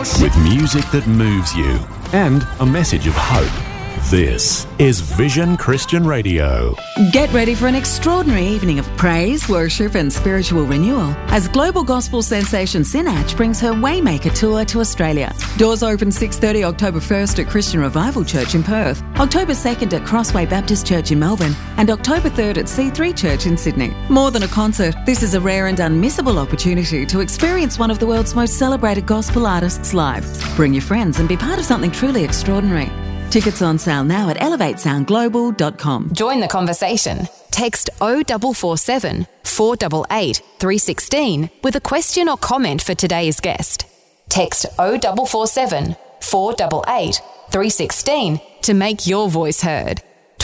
with music that moves you and a message of hope. This is Vision Christian Radio. Get ready for an extraordinary evening of praise, worship and spiritual renewal as global gospel sensation Sinach brings her Waymaker Tour to Australia. Doors open 6:30 October 1st at Christian Revival Church in Perth, October 2nd at Crossway Baptist Church in Melbourne and October 3rd at C3 Church in Sydney. More than a concert, this is a rare and unmissable opportunity to experience one of the world's most celebrated gospel artists live. Bring your friends and be part of something truly extraordinary. Tickets on sale now at elevatesoundglobal.com. Join the conversation. Text 0447 488 316 with a question or comment for today's guest. Text 0447 488 316 to make your voice heard.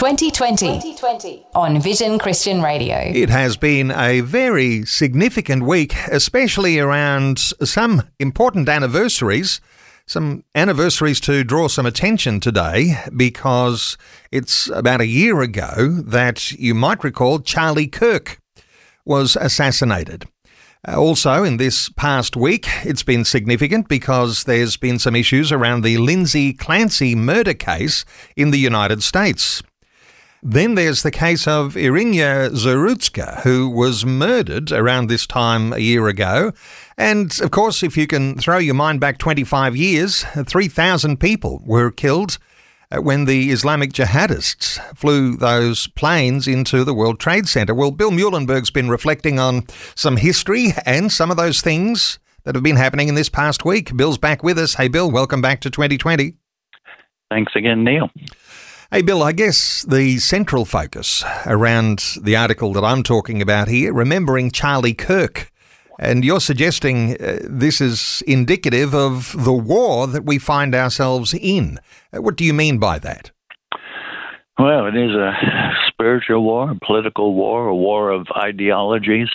2020 on Vision Christian Radio. It has been a very significant week, especially around some important anniversaries. Some anniversaries to draw some attention today because it's about a year ago that you might recall Charlie Kirk was assassinated. Also, in this past week, it's been significant because there's been some issues around the Lindsay Clancy murder case in the United States. Then there's the case of Irinia Zarutska, who was murdered around this time a year ago. And, of course, if you can throw your mind back 25 years, 3,000 people were killed when the Islamic jihadists flew those planes into the World Trade Center. Well, Bill Muhlenberg's been reflecting on some history and some of those things that have been happening in this past week. Bill's back with us. Hey, Bill, welcome back to 2020. Thanks again, Neil. Hey, Bill, I guess the central focus around the article that I'm talking about here, remembering Charlie Kirk, and you're suggesting this is indicative of the war that we find ourselves in. What do you mean by that? Well, it is a spiritual war, a political war, a war of ideologies.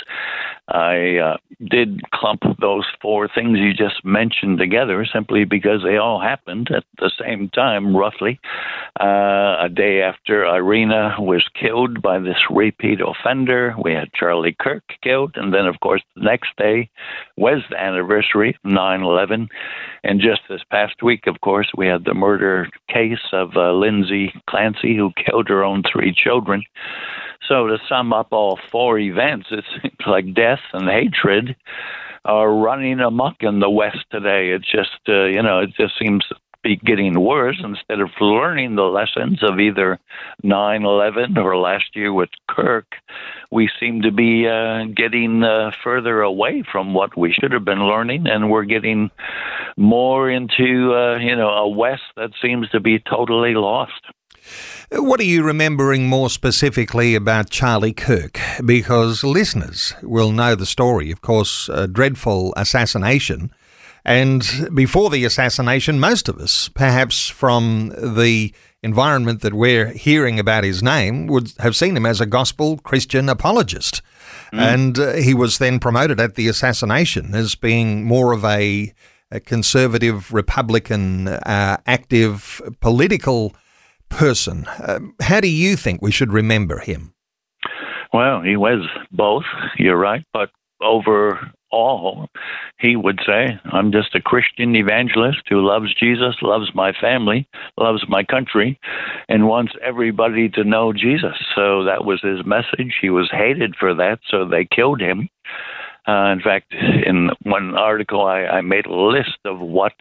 I did clump those four things you just mentioned together simply because they all happened at the same time, roughly. A day after Irina was killed by this repeat offender, we had Charlie Kirk killed. And then, of course, the next day was the anniversary of 9/11. And just this past week, of course, we had the murder case of Lindsay Clancy, who killed her own three children. So to sum up all four events, it seems like death and hatred are running amok in the West today. It's just, it just seems to be getting worse instead of learning the lessons of either 9/11 or last year with Kirk. We seem to be getting further away from what we should have been learning, and we're getting more into, a West that seems to be totally lost. What are you remembering more specifically about Charlie Kirk? Because listeners will know the story, of course, a dreadful assassination. And before the assassination, most of us, perhaps from the environment that we're hearing about his name, would have seen him as a gospel Christian apologist. And he was then promoted at the assassination as being more of a conservative, Republican, active political person. How do you think we should remember him? Well, he was both, you're right, but overall, he would say, I'm just a Christian evangelist who loves Jesus, loves my family, loves my country, and wants everybody to know Jesus. So that was his message. He was hated for that, so they killed him. In fact, in one article, I made a list of what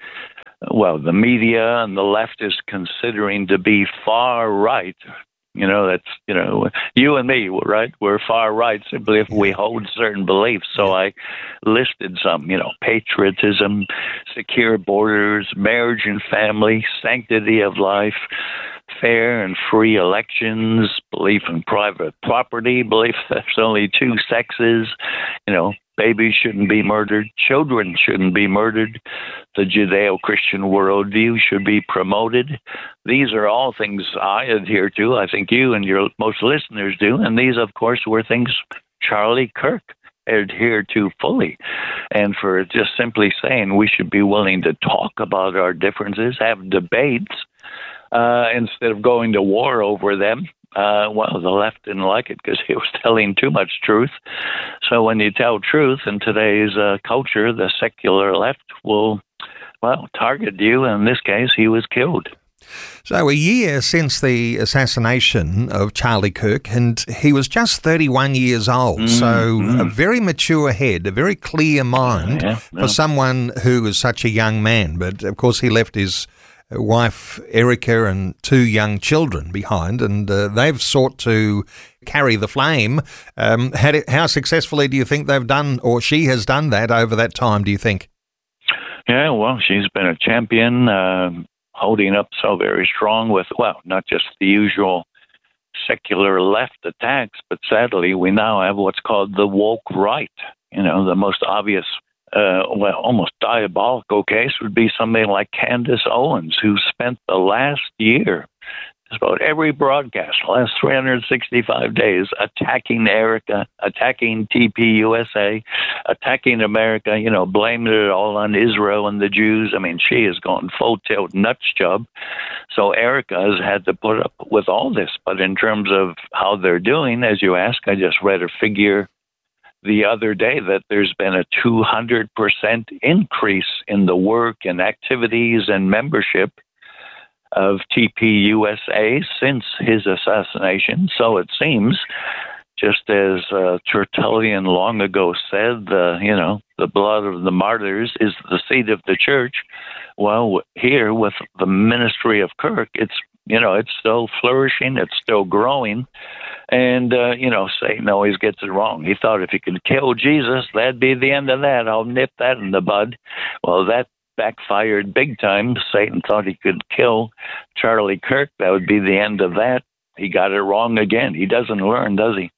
the media and the left is considering to be far right. You and me, right? We're far right simply if we hold certain beliefs. So I listed some, patriotism, secure borders, marriage and family, sanctity of life, fair and free elections, belief in private property, belief that there's only two sexes, babies shouldn't be murdered, children shouldn't be murdered, the Judeo-Christian worldview should be promoted. These are all things I adhere to. I think you and your most listeners do. And these, of course, were things Charlie Kirk adhered to fully. And for just simply saying we should be willing to talk about our differences, have debates, instead of going to war over them, the left didn't like it because he was telling too much truth. So when you tell truth in today's culture, the secular left will target you. In this case, he was killed. So a year since the assassination of Charlie Kirk, and he was just 31 years old, so a very mature head, a very clear mind for someone who was such a young man. But, of course, he left his wife, Erica, and 2 young children behind, and they've sought to carry the flame. How successfully do you think they've done, or she has done that over that time, do you think? Yeah, well, she's been a champion, holding up so very strong with, not just the usual secular left attacks, but sadly we now have what's called the woke right. The most obvious, almost diabolical case would be somebody like Candace Owens, who spent the last year, just about every broadcast, the last 365 days, attacking Erica, attacking TPUSA, attacking America, blaming it all on Israel and the Jews. I mean, she has gone full tilt nuts job. So Erica has had to put up with all this. But in terms of how they're doing, as you ask, I just read a figure the other day that there's been a 200% increase in the work and activities and membership of TPUSA since his assassination. So it seems, just as Tertullian long ago said, the blood of the martyrs is the seed of the church. Well, here with the ministry of Kirk, it's still flourishing, it's still growing. And, Satan always gets it wrong. He thought if he could kill Jesus, that'd be the end of that. I'll nip that in the bud. Well, that backfired big time. Satan thought he could kill Charlie Kirk. That would be the end of that. He got it wrong again. He doesn't learn, does he?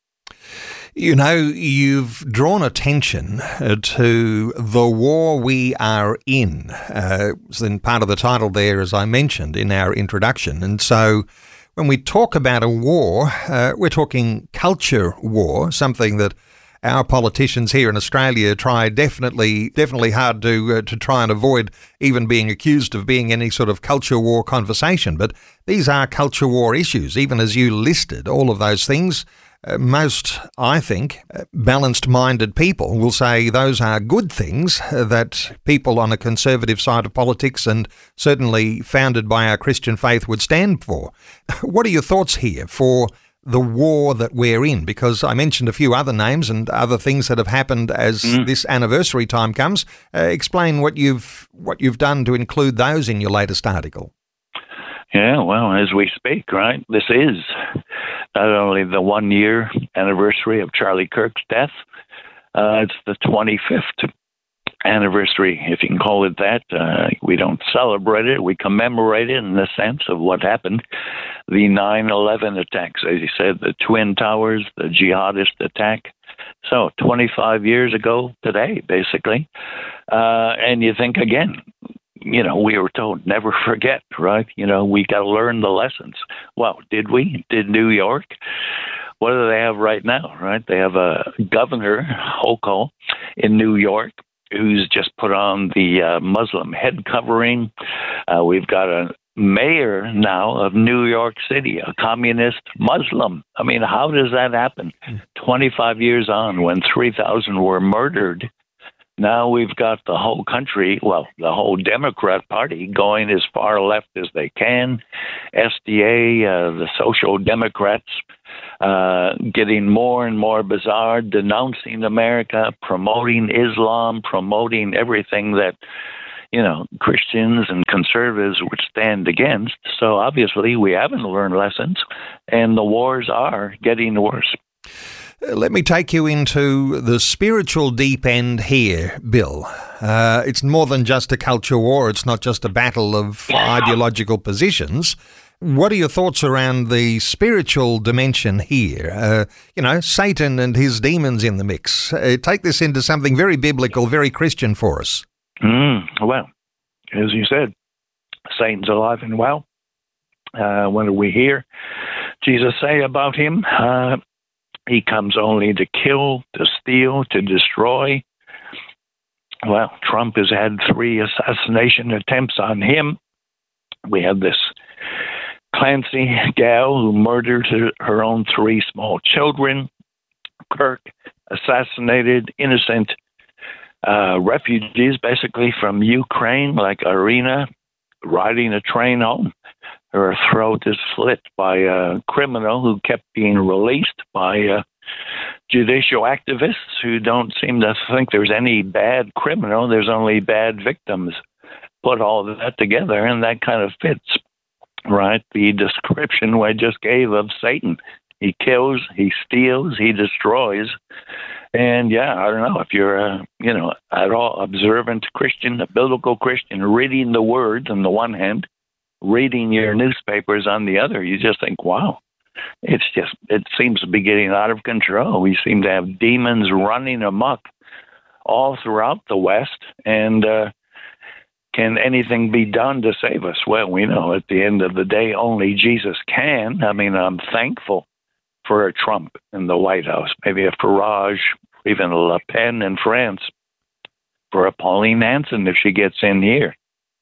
You've drawn attention to the war we are in. In part of the title there, as I mentioned in our introduction. And so when we talk about a war, we're talking culture war, something that our politicians here in Australia try definitely hard to try and avoid even being accused of being any sort of culture war conversation. But these are culture war issues, even as you listed all of those things. Most, I think, balanced-minded people will say those are good things that people on a conservative side of politics and certainly founded by our Christian faith would stand for. What are your thoughts here for the war that we're in? Because I mentioned a few other names and other things that have happened as this anniversary time comes. Explain what you've done to include those in your latest article. Yeah, well, as we speak, right, this is not only the 1-year anniversary of Charlie Kirk's death, it's the 25th anniversary, if you can call it that. We don't celebrate it, we commemorate it in the sense of what happened. The 9/11 attacks, as you said, the Twin Towers, the jihadist attack. So 25 years ago today, basically. And you think again, we were told never forget, right? We got to learn the lessons. Well, did we? Did New York? What do they have right now, right? They have a governor, Hochul, in New York, who's just put on the Muslim head covering. We've got a mayor now of New York City, a communist Muslim. I mean, how does that happen? 25 years on, when 3,000 were murdered, now we've got the whole country, the whole Democrat Party going as far left as they can. SDA, the Social Democrats, getting more and more bizarre, denouncing America, promoting Islam, promoting everything that, Christians and conservatives would stand against. So obviously we haven't learned lessons, and the wars are getting worse. Let me take you into the spiritual deep end here, Bill. It's more than just a culture war. It's not just a battle of ideological positions. What are your thoughts around the spiritual dimension here? Satan and his demons in the mix. Take this into something very biblical, very Christian for us. Well, as you said, Satan's alive and well. What do we hear Jesus say about him? He comes only to kill, to steal, to destroy. Well, Trump has had 3 assassination attempts on him. We have this Clancy gal who murdered her own 3 small children. Kirk assassinated innocent refugees basically from Ukraine, like Irina, riding a train home. Her throat is slit by a criminal who kept being released by judicial activists who don't seem to think there's any bad criminal, there's only bad victims. Put all of that together, and that kind of fits, right? The description I just gave of Satan. He kills, he steals, he destroys. And yeah, I don't know if you're at all observant Christian, a biblical Christian, reading the Word on the one hand, reading your newspapers on the other, you just think, wow, it seems to be getting out of control. We seem to have demons running amok all throughout the West, and can anything be done to save us? Well, we know at the end of the day, only Jesus can. I mean, I'm thankful for a Trump in the White House, maybe a Farage, even a Le Pen in France, for a Pauline Hanson if she gets in here.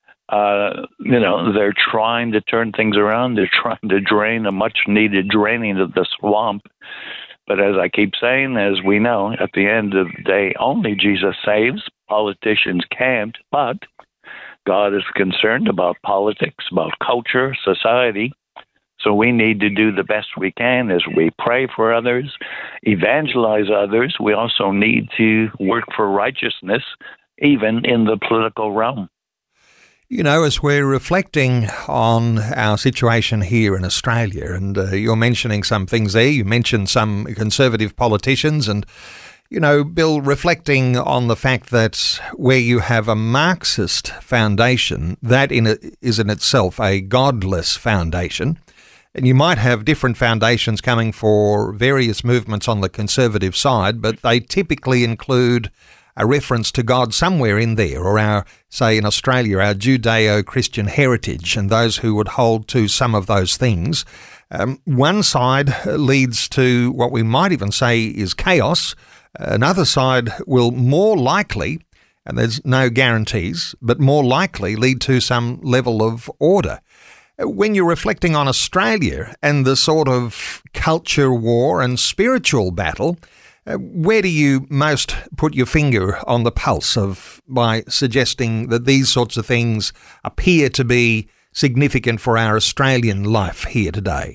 They're trying to turn things around. They're trying to drain a much-needed draining of the swamp. But as I keep saying, as we know, at the end of the day, only Jesus saves. Politicians can't, but God is concerned about politics, about culture, society. So we need to do the best we can as we pray for others, evangelize others. We also need to work for righteousness, even in the political realm. You know, as we're reflecting on our situation here in Australia, and you're mentioning some things there, you mentioned some conservative politicians, and, you know, Bill, reflecting on the fact that where you have a Marxist foundation, that is in itself a godless foundation, and you might have different foundations coming for various movements on the conservative side, but they typically include a reference to God somewhere in there, or our, say in Australia, our Judeo-Christian heritage and those who would hold to some of those things. One side leads to what we might even say is chaos. Another side will more likely, and there's no guarantees, but more likely lead to some level of order. When you're reflecting on Australia and the sort of culture war and spiritual battle, where do you most put your finger on the pulse by suggesting that these sorts of things appear to be significant for our Australian life here today?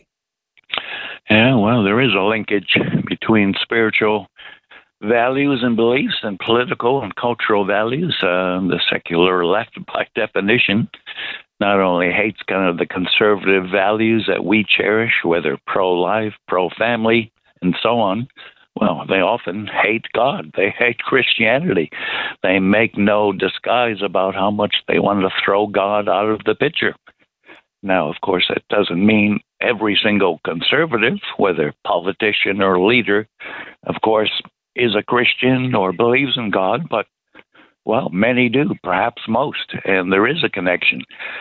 Yeah, well, there is a linkage between spiritual values and beliefs and political and cultural values. The secular left, by definition, not only hates kind of the conservative values that we cherish, whether pro-life, pro-family, and so on. Well, they often hate God. They hate Christianity. They make no disguise about how much they want to throw God out of the picture. Now, of course, that doesn't mean every single conservative, whether politician or leader, of course, is a Christian or believes in God, but, well, many do, perhaps most, and there is a connection.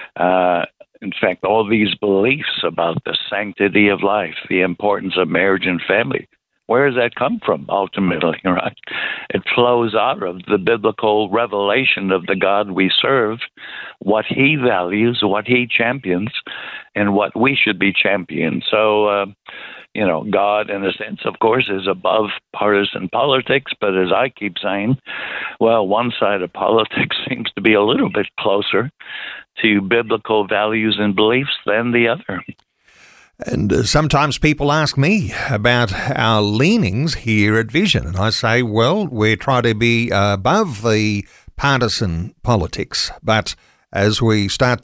In fact, all these beliefs about the sanctity of life, the importance of marriage and family, where does that come from, ultimately, right? It flows out of the biblical revelation of the God we serve, what he values, what he champions, and what we should be championed. So, God, in a sense, of course, is above partisan politics, but as I keep saying, well, one side of politics seems to be a little bit closer to biblical values and beliefs than the other. And sometimes people ask me about our leanings here at Vision, and I say, well, we're trying to be above the partisan politics, but as we start